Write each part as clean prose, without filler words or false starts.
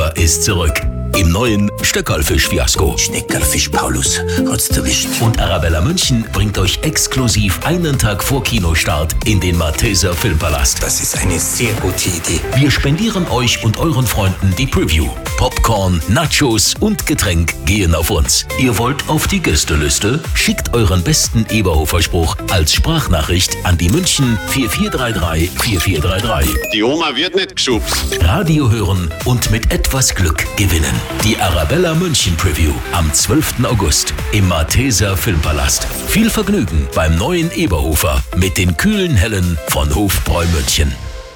Eberhofer ist zurück. Im neuen Stöckerlfisch-Fiasko. Schneckerlfisch, Paulus, hat's erwischt. Und Arabella München bringt euch exklusiv einen Tag vor Kinostart in den Malteser Filmpalast. Das ist eine sehr gute Idee. Wir spendieren euch und euren Freunden die Preview. Popcorn, Nachos und Getränk gehen auf uns. Ihr wollt auf die Gästeliste? Schickt euren besten Eberhofer-Spruch als Sprachnachricht an die München 4433 4433. Die Oma wird nicht geschubst. Radio hören und mit etwas Glück gewinnen. Die Arabella München Preview am 12. August im Malteser Filmpalast. Viel Vergnügen beim neuen Eberhofer mit den kühlen Hellen von Hofbräu München.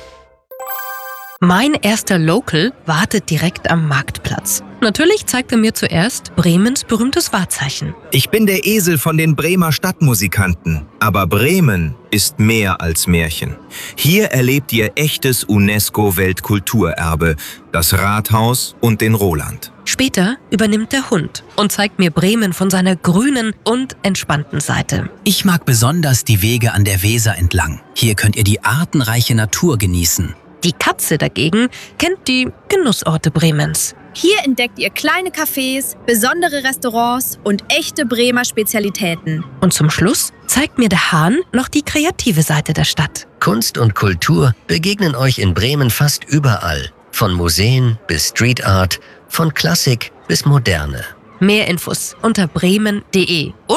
Mein erster Local wartet direkt am Marktplatz. Natürlich zeigt er mir zuerst Bremens berühmtes Wahrzeichen. Ich bin der Esel von den Bremer Stadtmusikanten. Aber Bremen ist mehr als Märchen. Hier erlebt ihr echtes UNESCO-Weltkulturerbe, das Rathaus und den Roland. Später übernimmt der Hund und zeigt mir Bremen von seiner grünen und entspannten Seite. Ich mag besonders die Wege an der Weser entlang. Hier könnt ihr die artenreiche Natur genießen. Die Katze dagegen kennt die Genussorte Bremens. Hier entdeckt ihr kleine Cafés, besondere Restaurants und echte Bremer Spezialitäten. Und zum Schluss zeigt mir der Hahn noch die kreative Seite der Stadt. Kunst und Kultur begegnen euch in Bremen fast überall. Von Museen bis Street Art, von Klassik bis Moderne. Mehr Infos unter bremen.de.